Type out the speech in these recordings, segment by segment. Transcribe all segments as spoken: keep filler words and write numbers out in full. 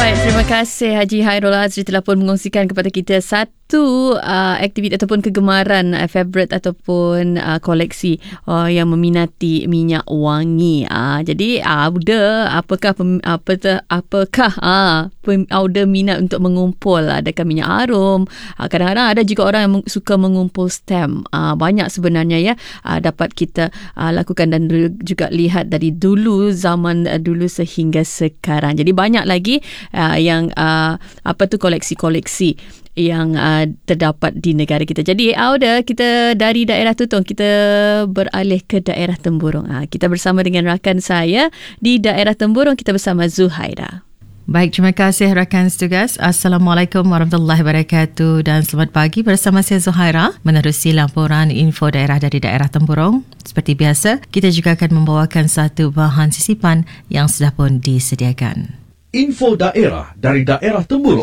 Baik, terima kasih Haji Hairul Azri telah pun mengongsikan kepada kita satu uh, aktiviti ataupun kegemaran, uh, favorite ataupun uh, koleksi uh, yang meminati minyak wangi. Uh, jadi Auda, apakah pem, apa te, apakah uh, pem, Auda minat untuk mengumpul? Adakah minyak harum? Uh, kadang-kadang ada juga orang yang meng, suka mengumpul stamp. Uh, banyak sebenarnya ya uh, dapat kita uh, lakukan dan juga lihat dari dulu, zaman uh, dulu sehingga sekarang. Jadi banyak lagi Uh, yang uh, apa tu koleksi-koleksi yang uh, terdapat di negara kita. Jadi Auda, kita dari daerah Tutong kita beralih ke daerah Temburong. Uh, kita bersama dengan rakan saya di daerah Temburong, kita bersama Zuhaira. Baik, terima kasih rakan setugas. Assalamualaikum warahmatullahi wabarakatuh dan selamat pagi bersama saya Zuhaira menerusi laporan info daerah dari daerah Temburong. Seperti biasa, kita juga akan membawakan satu bahan sisipan yang sudah pun disediakan. Info daerah dari daerah Temburong.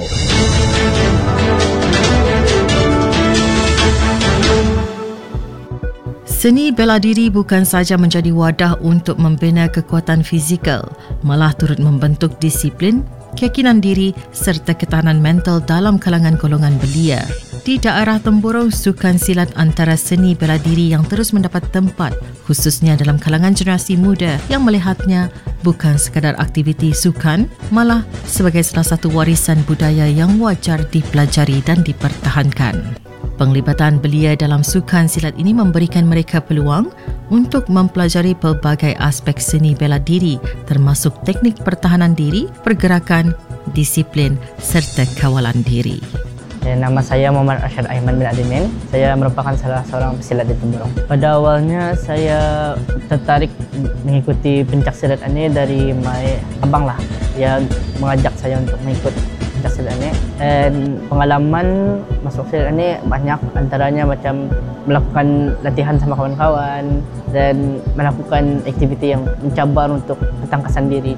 Seni bela diri bukan sahaja menjadi wadah untuk membina kekuatan fizikal, malah turut membentuk disiplin, keyakinan diri serta ketahanan mental dalam kalangan golongan belia. Di daerah Temburong, sukan silat antara seni bela diri yang terus mendapat tempat, khususnya dalam kalangan generasi muda yang melihatnya bukan sekadar aktiviti sukan, malah sebagai salah satu warisan budaya yang wajar dipelajari dan dipertahankan. Penglibatan belia dalam sukan silat ini memberikan mereka peluang untuk mempelajari pelbagai aspek seni bela diri termasuk teknik pertahanan diri, pergerakan, disiplin serta kawalan diri. Nama saya Muhammad Arsyad Aiman bin Adimin. Saya merupakan salah seorang pesilat di Temburong. Pada awalnya saya tertarik mengikuti pencak silat ini dari my abang lah. Dia mengajak saya untuk mengikut pencak silat ini. Dan pengalaman masuk silat ini banyak, antaranya macam melakukan latihan sama kawan-kawan dan melakukan aktiviti yang mencabar untuk ketangkasan diri.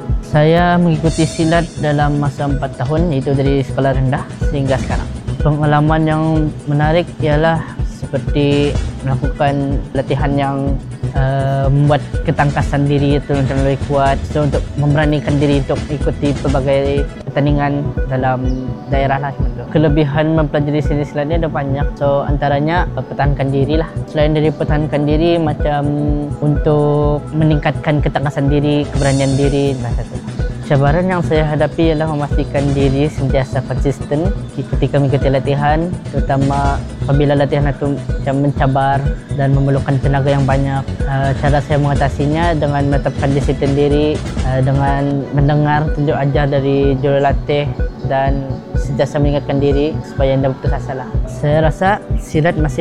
Saya mengikuti silat dalam masa empat tahun, iaitu dari sekolah rendah sehingga sekarang. Pengalaman yang menarik ialah seperti melakukan latihan yang uh, membuat ketangkasan diri itu lebih kuat, so, untuk memberanikan diri untuk mengikuti pelbagai pertandingan dalam daerah lah. Kelebihan mempelajari seni silat ni ada banyak, so antaranya uh, pertahankan diri lah. Selain dari pertahankan diri, macam untuk meningkatkan ketangkasan diri, keberanian diri dan satu. Cabaran yang saya hadapi ialah memastikan diri sentiasa konsisten ketika mengikuti latihan, terutama apabila latihan itu macam mencabar dan memerlukan tenaga yang banyak. Uh, cara saya mengatasinya dengan menetapkan disiplin diri, uh, dengan mendengar tunjuk ajar dari jurulatih dan sentiasa mengingatkan diri supaya tidak berputus asa lah. Saya rasa silat masih